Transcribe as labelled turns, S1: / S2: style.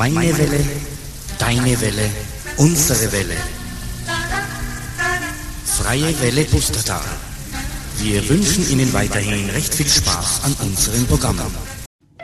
S1: Meine Welle, deine Welle, unsere Welle. Freie Welle Pustertal. Wir wünschen Ihnen weiterhin recht viel Spaß an unseren Programmen.